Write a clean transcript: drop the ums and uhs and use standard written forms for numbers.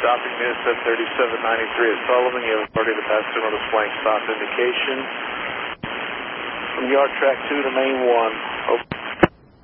Stopping news at 3793 at Sullivan. You have authority to pass through another flank stop indication. From yard track 2 to main 1.